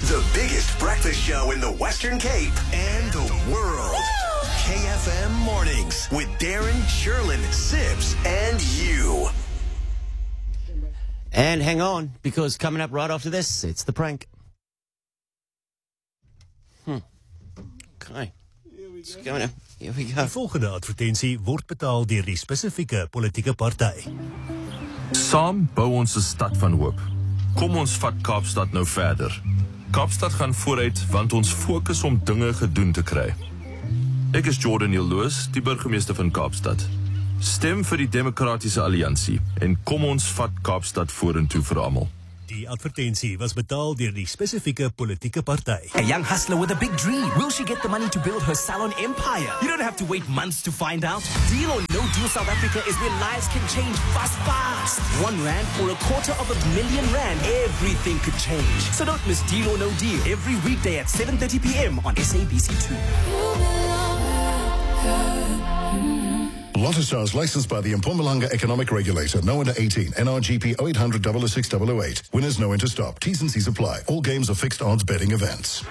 The biggest breakfast show in the Western Cape and the world. KFM Mornings with Darren, Sherlyn, Sibs, and you. And hang on, because coming up right after this, it's the prank. Okay. It's going up. Here we go. Die volgende advertensie word betaal deur die spesifieke politieke party. Saam bou ons 'n stad van hoop. Kom ons vat Kaapstad nou verder. Kaapstad gaan vooruit want ons fokus om dinge gedoen te kry. Ek is Jordan Neil-Lewis, die burgemeester van Kaapstad. Stem vir die Demokratiese Alliansie en kom ons vat Kaapstad vorentoe vir almal. Die advertensie was betaal deur die spesifieke politieke party. A young hustler with a big dream. Will she get the money to build her salon empire? You don't have to wait months to find out. Deal or No Deal South Africa is where lives can change fast. R1 or R250,000, everything could change. So don't miss Deal or No Deal every weekday at 7:30 p.m. on SABC2. Lotto is licensed by the Mpumalanga Economic Regulator. No under 18. NRGP 0800 006 008. Winners know when to stop. T's and C's apply. All games are fixed odds betting events.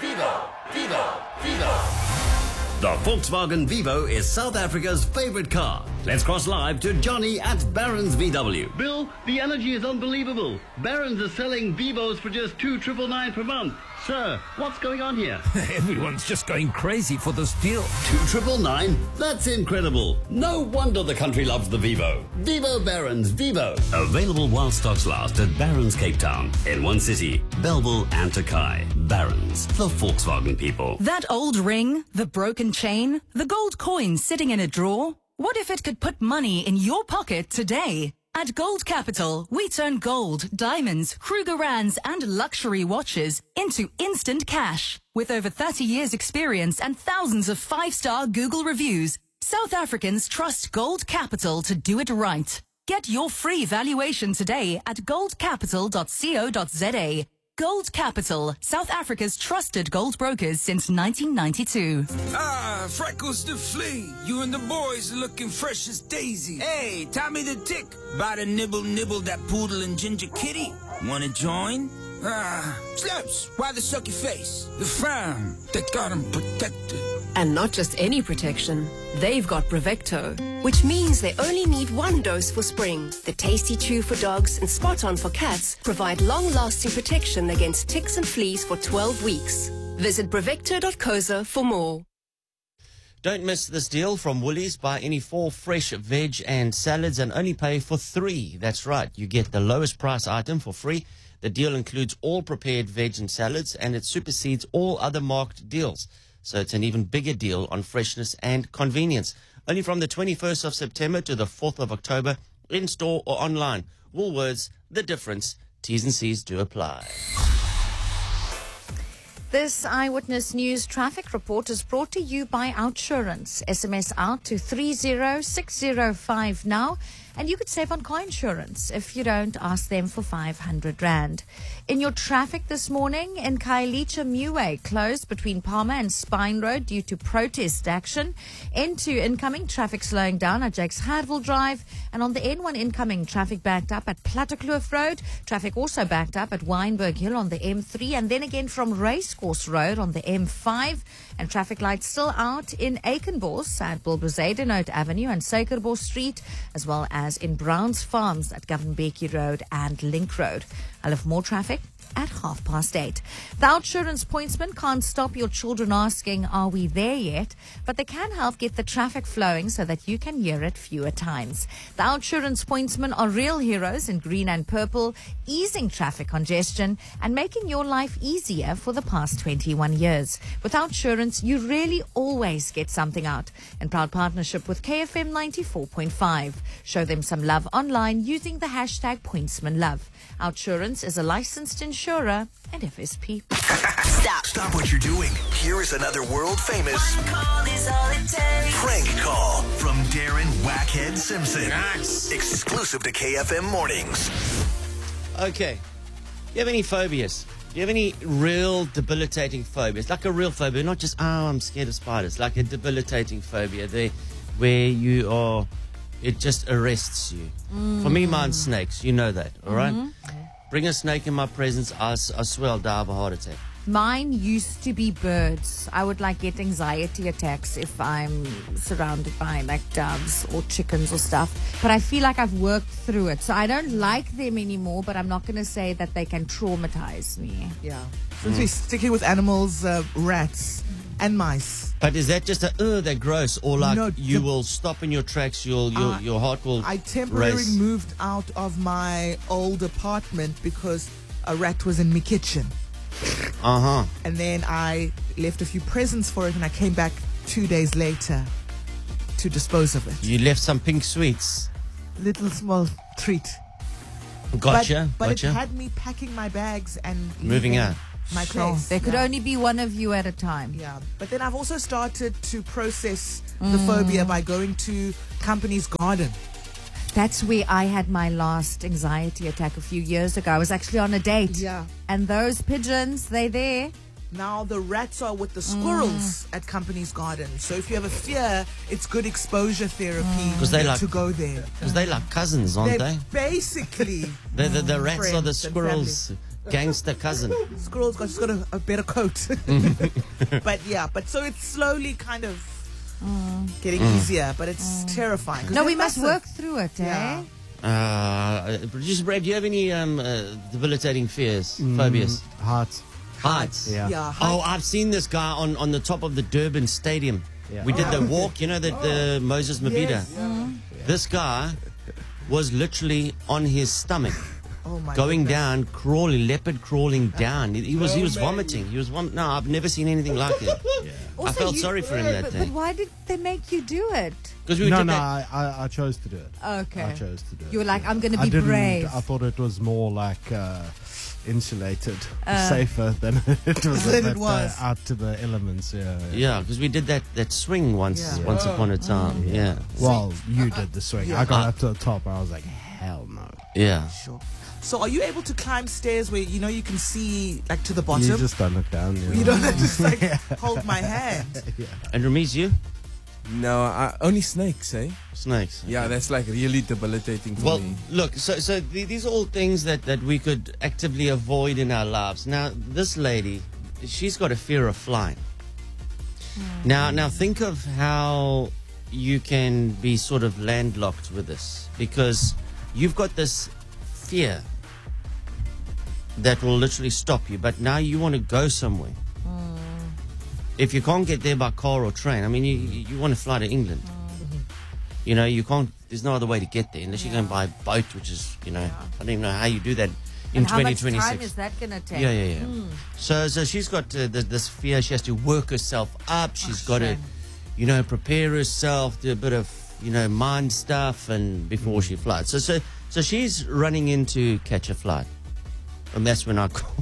The Volkswagen Vivo is South Africa's favorite car. Let's cross live to Johnny at Barron's VW. Bill, the energy is unbelievable. Barron's is selling Vivos for just $2,999 per month. Sir, what's going on here? Everyone's just going crazy for this deal. $2,999? That's incredible. No wonder the country loves the Vivo. Vivo Barron's Vivo. Available while stocks last at Barron's Cape Town, in one city, Bellville and Takai. Barron's, the Volkswagen people. That old ring, the broken chain, the gold coin sitting in a drawer. What if it could put money in your pocket today? At Gold Capital, we turn gold, diamonds, Krugerrands and luxury watches into instant cash. With over 30 years experience and thousands of 5-star Google reviews, South Africans trust Gold Capital to do it right. Get your free valuation today at goldcapital.co.za. Gold Capital, South Africa's trusted gold brokers since 1992. Ah, Freckles the Flea. You and the boys are looking fresh as daisy. Hey, Tommy the Tick. About to nibble that poodle and ginger kitty. Wanna join? Ah, Slaps, why the sucky face? The frown that got him protected. And not just any protection. They've got Brevecto, which means they only need one dose for spring. The Tasty Chew for dogs and Spot On for cats provide long-lasting protection against ticks and fleas for 12 weeks. Visit brevecto.co.za for more. Don't miss this deal from Woolies. Buy any 4 fresh veg and salads and only pay for 3. That's right. You get the lowest price item for free. The deal includes all prepared veg and salads, and it supersedes all other marked deals. So it's an even bigger deal on freshness and convenience. Only from the 21st of September to the 4th of October, in-store or online. Woolworths, the difference. T's and C's do apply. This Eyewitness News traffic report is brought to you by Outsurance. SMS out to 30605 now, and you could save on car insurance if you don't ask them for 500 Rand. In your traffic this morning, in Khayelitsha Muway, closed between Palmer and Spine Road due to protest action. Into incoming traffic slowing down at Jakes Hardville Drive, and on the N1 incoming traffic backed up at Plattekloof Road. Traffic also backed up at Wynberg Hill on the M3, and then again from Racecourse Road on the M5. And traffic lights still out in Aikenbos at Bilbrizadenote Avenue and Suikerbos Street, as well as in Browns Farms at Govan-Becky Road and Link Road. I'll have more traffic at 8:30. The Outsurance pointsmen can't stop your children asking, are we there yet? But they can help get the traffic flowing so that you can hear it fewer times. The Outsurance pointsmen are real heroes in green and purple, easing traffic congestion and making your life easier for the past 21 years. With Outsurance, you really always get something out. In proud partnership with KFM 94.5. Show them some love online using the hashtag pointsmanlove. Outsurance is a licensed insurer and FSP. Stop what you're doing. Here is another world famous prank call from Darren Wackhead Simpson. Nice. Exclusive to KFM Mornings. Okay. Do you have any phobias? Do you have any real debilitating phobias? Like a real phobia, not just, I'm scared of spiders. Like a debilitating phobia there where you are, it just arrests you. For me, mine's snakes. You know that, all right? Bring a snake in my presence, I swear I'll die of a heart attack. Mine used to be birds. I would like get anxiety attacks if I'm surrounded by like doves or chickens or stuff. But I feel like I've worked through it. So I don't like them anymore, but I'm not going to say that they can traumatize me. Yeah. Since we're sticking with animals, rats and mice. But is that just they're gross, or like No, you will stop in your tracks, your heart will I temporarily race? moved out of my old apartment because a rat was in my kitchen. And then I left a few presents for it, and I came back 2 days later to dispose of it. You left some pink sweets. Little small treat. Gotcha. But it had me packing my bags and Moving leaving out. my Sure. place. There could Yeah. only be one of you at a time. Yeah, but then I've also started to process the phobia by going to Company's Garden. That's where I had my last anxiety attack a few years ago. I was actually on a date. Yeah. And those pigeons, they're there. Now the rats are with the squirrels at Company's Garden. So if you have a fear, it's good exposure therapy 'Cause they like- to go there. Because they like cousins, aren't They're they? basically The rats are the friends and squirrels' gangster cousin. Squirrels just got a better coat. but so it's slowly kind of getting easier, but it's terrifying. 'Cause No, they're we must massive. work through it, Yeah. Producer Brad, do you have any debilitating fears, phobias? Heights. Heights. Yeah. Oh, I've seen this guy on the top of the Durban Stadium. Yeah. We did the walk, the Moses Mabhida. Yes. This guy was literally on his stomach. Oh my Going goodness. down, crawling, leopard crawling down. He was vomiting. He was No, I've never seen anything like it. I Also, felt sorry for him that but day. why did they make you do it? Because we No, did no, that. I chose to do it. Okay. I chose to do it. You were like, I'm going to I be didn't. brave. I thought it was more like insulated, safer than it was. Than a it bit, was. out to the elements. Yeah. Yeah, because we did that swing once upon a time. Yeah. Well, you did the swing. Yeah. I got up to the top. I was like, hell no. Yeah. Sure. So are you able to climb stairs where you can see like to the bottom? You just don't look down. You don't just like hold my hand. And Ramiz, you? No, only snakes, eh? Snakes. Yeah, that's like really debilitating for Well, me. look, so these are all things that we could actively avoid in our lives. Now, this lady, she's got a fear of flying. Now think of how you can be sort of landlocked with this, because you've got this fear that will literally stop you, but now you want to go somewhere. If you can't get there by car or train, I mean, you want to fly to England. You can't, there's no other way to get there unless you go by boat, which is, I don't even know how you do that in And how much 2026. time is that going to take? Yeah. So she's got this fear. She has to work herself up. She's got to, prepare herself, do a bit of, mind stuff, and before she flies. So she's running in to catch a flight, and that's when I call.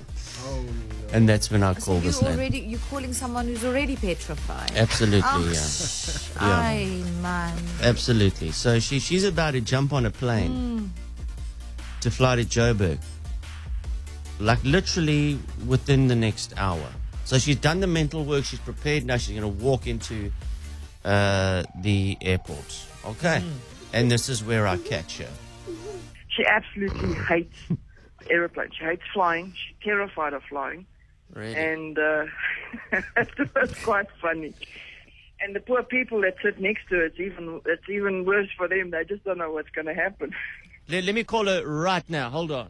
And that's when I call this lady. You're calling someone who's already petrified. Absolutely, Oh, yeah. Ay, man. Absolutely. So she's about to jump on a plane to fly to Joburg, like literally within the next hour. So she's done the mental work. She's prepared. Now she's going to walk into the airport. Okay. And this is where I catch her. She absolutely hates aeroplanes. She hates flying. She's terrified of flying. Really? And it was quite funny. And the poor people that sit next to her, it's even worse for them. They just don't know what's going to happen. Let me call her right now. Hold on.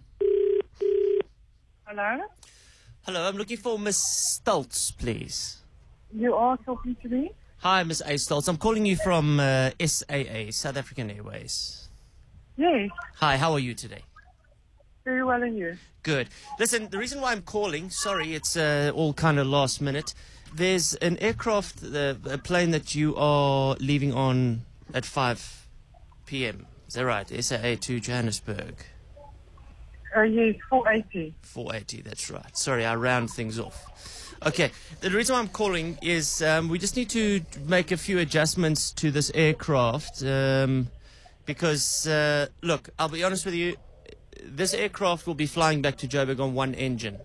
Hello? Hello, I'm looking for Miss Stoltz, please. You are talking to me? Hi, Miss A. Stoltz. I'm calling you from SAA, South African Airways. Yes. Hi, how are you today? Very well, and you? Good. Listen, the reason why I'm calling, sorry, it's all kind of last minute. There's an aircraft, a plane that you are leaving on at 5 p.m. Is that right? SAA to Johannesburg. Yes, 480. 480, that's right. Sorry, I round things off. Okay, the reason why I'm calling is we just need to make a few adjustments to this aircraft because, look, I'll be honest with you, this aircraft will be flying back to Joburg on one engine.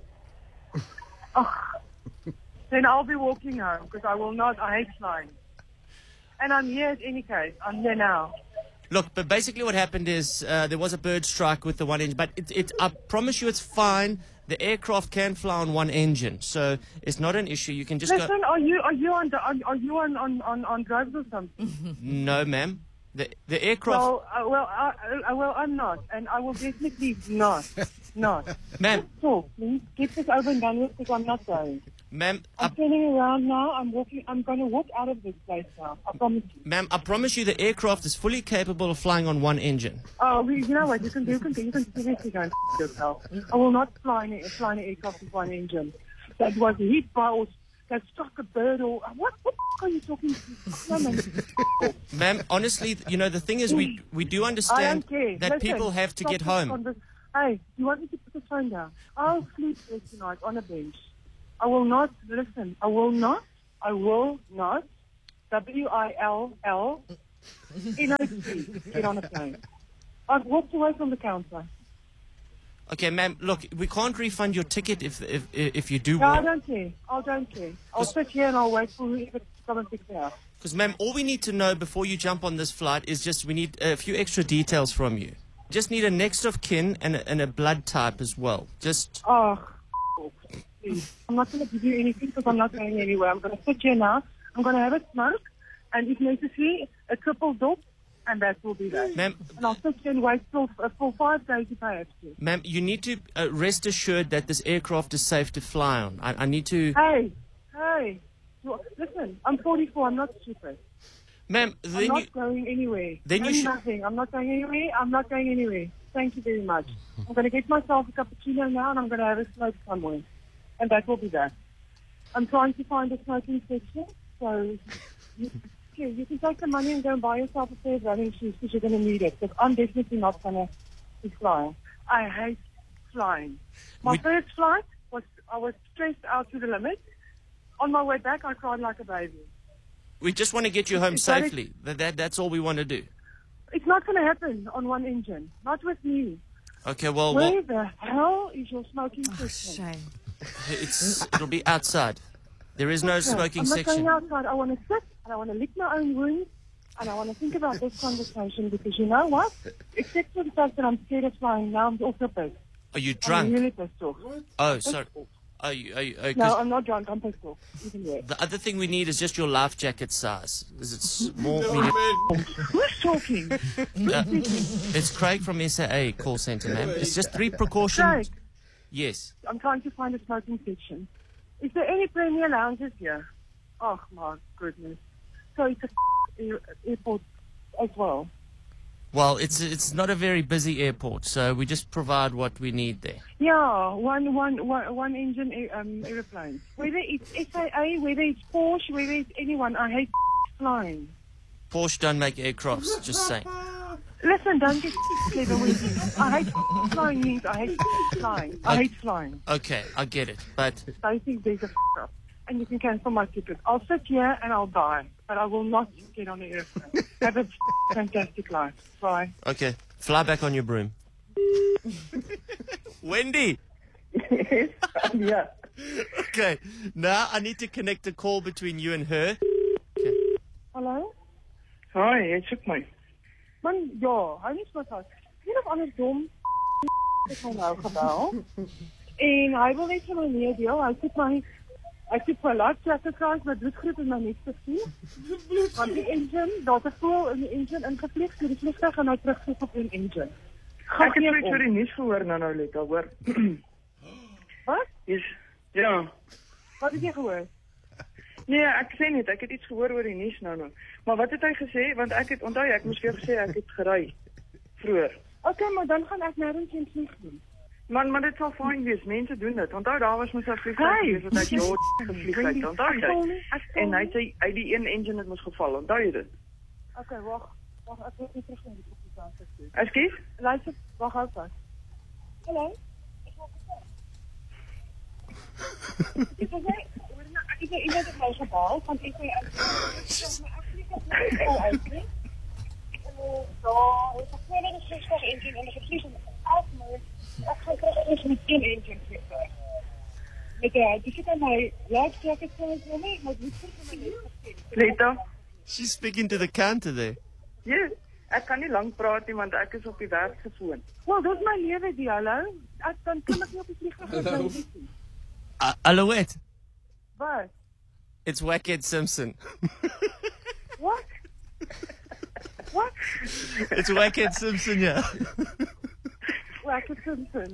Then I'll be walking home because I hate flying. And I'm here at any case. I'm here now. Look, but basically what happened is there was a bird strike with the one engine, but I promise you it's fine. the aircraft can fly on one engine, so it's not an issue. You can just Listen, go. are you on drugs or something? No, ma'am. The aircraft. Well, I'm not, and I will definitely not. Ma'am. So, please get this over and done with because I'm not going. Ma'am, I'm turning around now. I'm walking. I'm going to walk out of this place now. I promise you. Ma'am, I promise you the aircraft is fully capable of flying on one engine. Oh, you know what? You can seriously go and yourself. I will not fly an aircraft with one engine. That was hit by or that struck a bird or what are you talking to? Ma'am, honestly, the thing is we do understand that people have to get home. Hey, you want me to put the phone down? I'll sleep there tonight on a bench. I will not, listen, I will not, WILLNOT, get on a plane. I've walked away from the counter. Okay, ma'am, look, we can't refund your ticket if you do No, I walk. don't care. I'll sit here and I'll wait for whoever to come and pick me up. Because, ma'am, all we need to know before you jump on this flight is just we need a few extra details from you. Just need a next of kin and a blood type as well. Just... Oh, please. I'm not going to give you anything because I'm not going anywhere. I'm going to sit here now. I'm going to have a smoke and if necessary, a triple dop and that will be that. Ma'am, and I'll sit here and wait for 5 days if I have to. Ma'am, you need to rest assured that this aircraft is safe to fly on. I need to... Hey. Listen, I'm 44. I'm not stupid. Ma'am, I'm not going anywhere. Then you should... Nothing. I'm not going anywhere. Thank you very much. I'm going to get myself a cappuccino now and I'm going to have a smoke somewhere. And that will be that. I'm trying to find a smoking section. So you can take the money and go and buy yourself a pair of running shoes because you're going to need it. Because I'm definitely not going to be flying. I hate flying. My first flight, I was stressed out to the limit. On my way back, I cried like a baby. We just want to get you home safely. That's all we want to do. It's not going to happen on one engine. Not with me. Okay, well... Where the hell is your smoking section? Shame. It'll be outside. There is no smoking section. I'm not going outside. I want to sit and I want to lick my own wounds and I want to think about this conversation because you know what? Except for the fact that I'm scared of flying now, I'm also pissed. Are you drunk? I'm really pissed off. Oh, sorry. No, I'm not drunk. I'm pissed off. Even worse. The other thing we need is just your life jacket size. Is it small, medium? Who's talking? It's Craig from SAA call center, ma'am. It's just 3 precautions. Craig. Yes. I'm trying to find a smoking section. Is there any premier lounges here? Oh, my goodness. So it's a airport as well. Well, it's not a very busy airport, so we just provide what we need there. Yeah, one engine aeroplane. Whether it's SAA, whether it's Porsche, whether it's anyone, I hate flying. Porsche don't make aircrafts, just saying. Listen, don't get clever with me. I hate flying means I hate flying. I hate flying. Okay, I get it, but... I think there's a up. And you can cancel my ticket. I'll sit here and I'll die, but I will not get on the airplane. Have a fantastic life. Bye. Okay, fly back on your broom. Wendy! Yes, yeah. Okay, now I need to connect a call between you and her. Okay. Hallo? Hi, jy soek my. Man, ja, hy is wat uit. Een of ander dom het my nou gebel. En hy wil net vir my meedeel. Hy sê my life jacket kry, my bloedgroep in my nek gesien. Want die engine, daar's 'n voel in die engine ingevlieg, so die vliegtuig gaan nou terugvlieg op die engine. Ek het net oor die nuus gehoor nou Letta, hoor. Wat? Ja. Wat het jy gehoor? Nee, ek sê net, ek het iets gehoor oor die nuus nou. Maar wat het hy gesê? Want ek het onthou ek moes vir jou gesê ek het gery vroeër. Okay, maar dan gaan ek nêrens heen vlieg doen. Maar dit sal fyn wees. Mense doen dit. Onthou daar was mos 'n vliegtuig gewees wat uit Jord gevlieg het. Onthou jy? En hy sê uit die een engine het mos geval. Onthou jy dit? Okay, wag, ek wil net terug na die kopie. Ekskuus? Luister, wag gou vas. Hallo? Ek het iemand het my gebel want ek sê ek gaan terug met een engine vliegtuig. Dis het my life jacket vir my, maar dit vir my net. Letta? She's speaking to the counter there. Yes. Ek kan nie lank praat nie want ek is op die werk gefoon. Wel, dis my lewe die hallo. Ek dan kan ek nie op die vliegtuig nie. Alouette, Wat? it's Wackhead Simpson. What? What? It's Wackhead Simpson, yeah. Wackhead Simpson.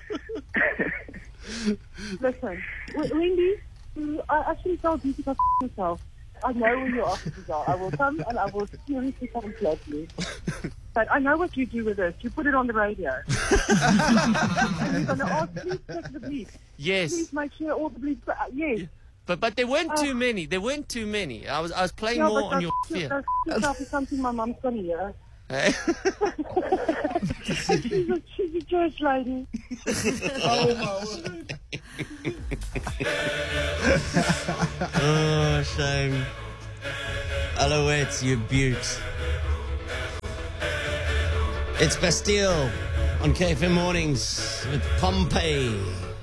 Listen, Wendy, I actually told you to go yourself. I know where your offices are. I will come and I will seriously come and slap you. But I know what you do with this. You put it on the radio. And you're going to ask, please check the bleep. Yes. Please make sure all the bleeps. Yes. But there weren't too many. There weren't too many. I was playing more on your fear. Yourself is something my mum's going to hear. Hey? She's a church lady. Oh, my word. Oh, shame. Alouette, you beaut. It's Bastille on KFM Mornings with Pompeii.